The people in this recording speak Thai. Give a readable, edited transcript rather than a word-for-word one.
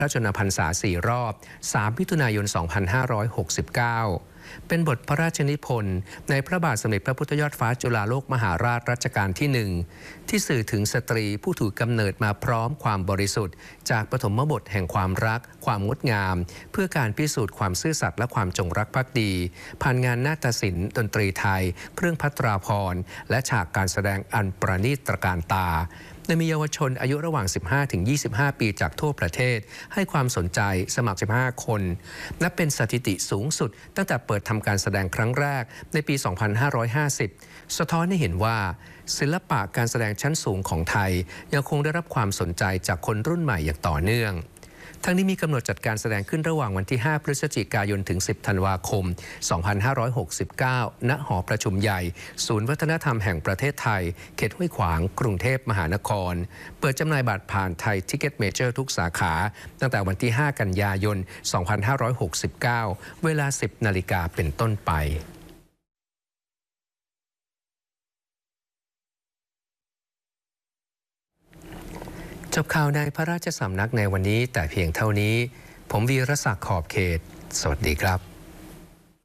พระชนมพรรษา4 รอบ 3 มิถุนายน 2569 เป็นบทพระราชนิพนธ์ในพระบาทสมเด็จพระพุทธยอดฟ้าจุฬาโลกมหาราชรัชกาลที่ 1 ที่สื่อถึงสตรีผู้ถูกกำเนิดมาพร้อมความบริสุทธิ์จากปฐมบทแห่งความรักความงดงามเพื่อการพิสูจน์ความซื่อสัตย์และความจงรักภักดีผ่านงานนาฏศิลป์ดนตรีไทยเครื่องภัตราภรณ์และฉากการแสดงอันประณีตตระการตาโดยมีเยาวชนอายุระหว่าง 15-25 ปีจากทั่วประเทศให้ความสนใจสมัคร 15 คนนับเป็นสถิติสูงสุดตั้งแต่เปิดทำการแสดงครั้งแรกในปี 2550 สะท้อนให้เห็นว่าศิลปะการแสดงชั้นสูงของไทยยังคงได้รับความสนใจจากคนรุ่นใหม่อย่างต่อเนื่องทั้งนี้มีกำหนดจัดการแสดงขึ้นระหว่างวันที่ 5 พฤศจิกายน ถึง 10 ธันวาคม 2569 ณ หอประชุมใหญ่ ศูนย์วัฒนธรรมแห่งประเทศไทย เขตห้วยขวาง กรุงเทพมหานคร เปิดจำหน่ายบัตรผ่านไทยทิกเก็ตเมเจอร์ทุกสาขา ตั้งแต่วันที่ 5 กันยายน 2569 เวลา 10 นาฬิกาเป็นต้นไปจบข่าวในพระราชสำนักในวันนี้แต่เพียงเท่านี้ผมวีรศักดิ์ขอบเขตสวัสดีครับ